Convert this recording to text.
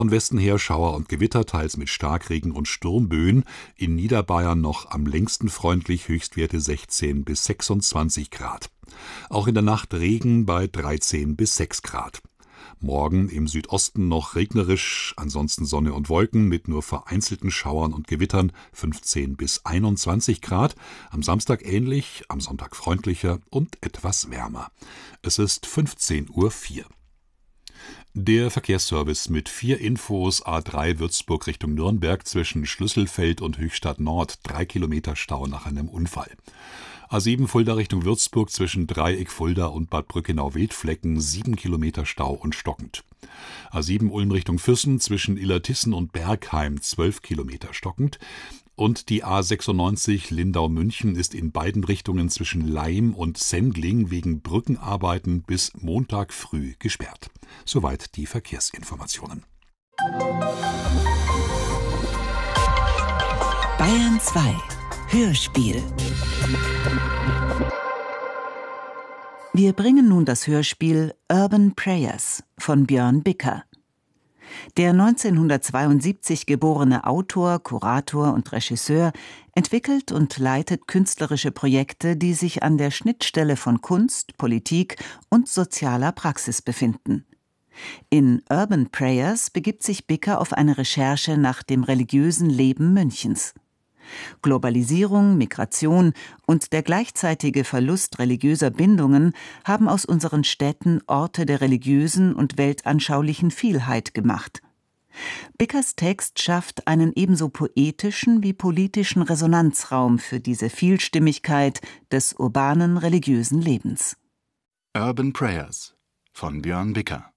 Von Westen her Schauer und Gewitter, teils mit Starkregen und Sturmböen. In Niederbayern noch am längsten freundlich, Höchstwerte 16 bis 26 Grad. Auch in der Nacht Regen bei 13 bis 6 Grad. Morgen im Südosten noch regnerisch, ansonsten Sonne und Wolken mit nur vereinzelten Schauern und Gewittern 15 bis 21 Grad. Am Samstag ähnlich, am Sonntag freundlicher und etwas wärmer. Es ist 15:04 Uhr. Der Verkehrsservice mit 4 Infos: A3 Würzburg Richtung Nürnberg zwischen Schlüsselfeld und Höchstadt Nord, 3 Kilometer Stau nach einem Unfall. A7 Fulda Richtung Würzburg zwischen Dreieck Fulda und Bad Brückenau-Wildflecken, 7 Kilometer Stau und stockend. A7 Ulm Richtung Füssen zwischen Illertissen und Bergheim, 12 Kilometer stockend. Und die A96 Lindau-München ist in beiden Richtungen zwischen Laim und Sendling wegen Brückenarbeiten bis Montag früh gesperrt. Soweit die Verkehrsinformationen. Bayern 2 Hörspiel. Wir bringen nun das Hörspiel Urban Prayers von Björn Bicker. Der 1972 geborene Autor, Kurator und Regisseur entwickelt und leitet künstlerische Projekte, die sich an der Schnittstelle von Kunst, Politik und sozialer Praxis befinden. In Urban Prayers begibt sich Bicker auf eine Recherche nach dem religiösen Leben Münchens. Globalisierung, Migration und der gleichzeitige Verlust religiöser Bindungen haben aus unseren Städten Orte der religiösen und weltanschaulichen Vielheit gemacht. Bickers Text schafft einen ebenso poetischen wie politischen Resonanzraum für diese Vielstimmigkeit des urbanen religiösen Lebens. Urban Prayers von Björn Bicker.